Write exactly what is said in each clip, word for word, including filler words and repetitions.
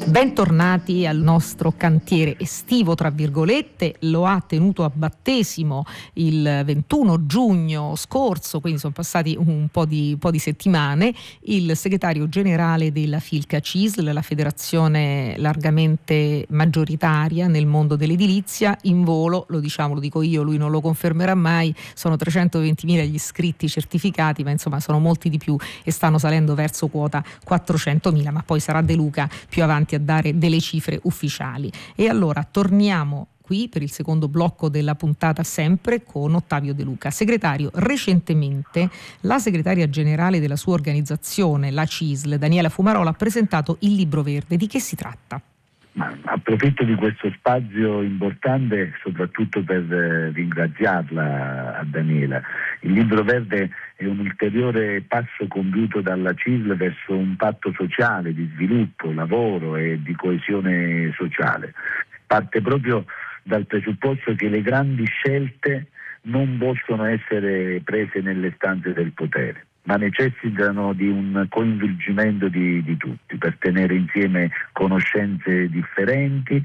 Bentornati al nostro cantiere estivo, tra virgolette. Lo ha tenuto a battesimo il ventuno giugno scorso, quindi sono passati un po' di, po' di settimane, il segretario generale della Filca C I S L, la federazione largamente maggioritaria nel mondo dell'edilizia, in volo, lo diciamo, lo dico io, lui non lo confermerà mai, sono trecentoventimila gli iscritti certificati, ma insomma sono molti di più e stanno salendo verso quota quattrocentomila, ma poi sarà De Luca più avanti a dare delle cifre ufficiali. E allora torniamo qui per il secondo blocco della puntata, sempre con Ottavio De Luca. Segretario, recentemente la segretaria generale della sua organizzazione, la C I S L, Daniela Fumarola, ha presentato il libro verde. Di che si tratta? Ma approfitto di questo spazio importante soprattutto per eh, ringraziarla a Daniela. Il libro verde è un ulteriore passo compiuto dalla C I S L verso un patto sociale di sviluppo, lavoro e di coesione sociale. Parte proprio dal presupposto che le grandi scelte non possono essere prese nelle stanze del potere, ma necessitano di un coinvolgimento di, di tutti per tenere insieme conoscenze differenti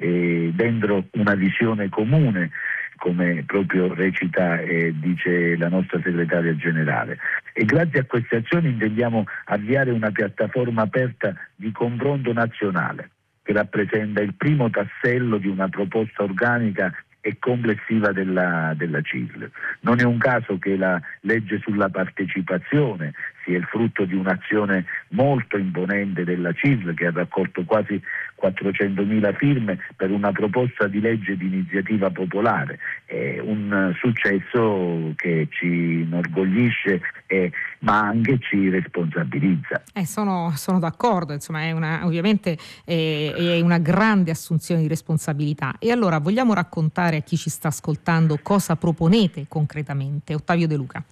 e dentro una visione comune, come proprio recita e dice la nostra segretaria generale. E grazie a queste azioni intendiamo avviare una piattaforma aperta di confronto nazionale che rappresenta il primo tassello di una proposta organica e complessiva della, della C I S L. Non è un caso che la legge sulla partecipazione sia il frutto di un'azione molto imponente della C I S L, che ha raccolto quasi quattrocentomila firme per una proposta di legge di iniziativa popolare. È un successo che ci inorgoglisce e, ma anche ci responsabilizza. Eh, sono, sono d'accordo, insomma è una, ovviamente è, è una grande assunzione di responsabilità. E allora vogliamo raccontare a chi ci sta ascoltando cosa proponete concretamente? Ottavio De Luca.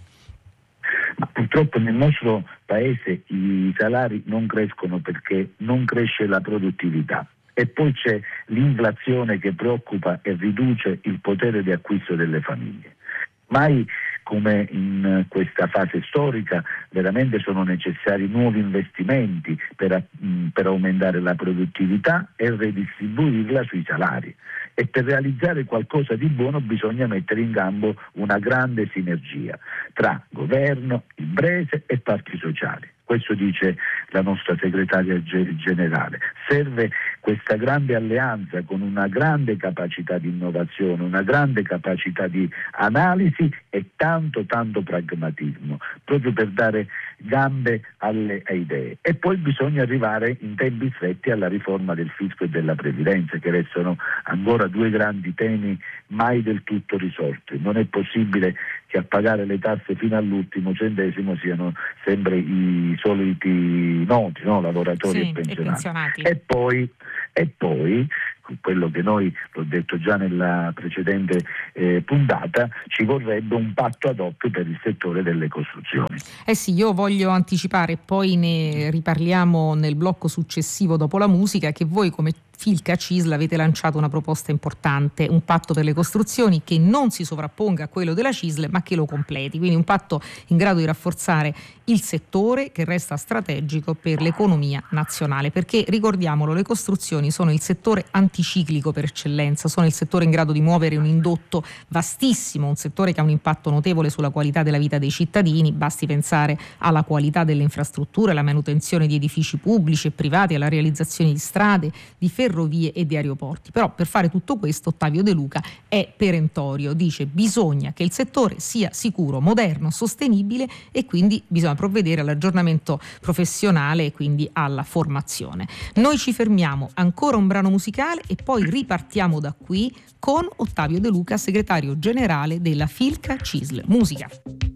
Ma purtroppo nel nostro paese i salari non crescono perché non cresce la produttività e poi c'è l'inflazione che preoccupa e riduce il potere di acquisto delle famiglie. Mai come in questa fase storica veramente sono necessari nuovi investimenti per, per aumentare la produttività e redistribuirla sui salari. E per realizzare qualcosa di buono bisogna mettere in campo una grande sinergia tra governo, imprese e parti sociali. Questo dice la nostra segretaria generale. Serve questa grande alleanza con una grande capacità di innovazione, una grande capacità di analisi e tanto tanto pragmatismo, proprio per dare gambe alle idee. E poi bisogna arrivare in tempi stretti alla riforma del fisco e della previdenza, che restano ancora due grandi temi mai del tutto risolti. Non è possibile che a pagare le tasse fino all'ultimo centesimo siano sempre i soliti noti, no? Lavoratori sì, e pensionati. E, pensionati. E poi, e poi quello che noi, l'ho detto già nella precedente eh, puntata, ci vorrebbe un patto ad hoc per il settore delle costruzioni. Eh sì, io voglio anticipare, poi ne riparliamo nel blocco successivo dopo la musica, che voi come Filca C I S L avete lanciato una proposta importante, un patto per le costruzioni che non si sovrapponga a quello della C I S L ma che lo completi, quindi un patto in grado di rafforzare il settore che resta strategico per l'economia nazionale, perché ricordiamolo, le costruzioni sono il settore anticiclico per eccellenza, sono il settore in grado di muovere un indotto vastissimo, un settore che ha un impatto notevole sulla qualità della vita dei cittadini, basti pensare alla qualità delle infrastrutture, alla manutenzione di edifici pubblici e privati, alla realizzazione di strade, di ferrovie e di aeroporti. Però per fare tutto questo Ottavio De Luca è perentorio, dice bisogna che il settore sia sicuro, moderno, sostenibile e quindi bisogna provvedere all'aggiornamento professionale e quindi alla formazione. Noi ci fermiamo, ancora un brano musicale e poi ripartiamo da qui con Ottavio De Luca, segretario generale della Filca C I S L. Musica.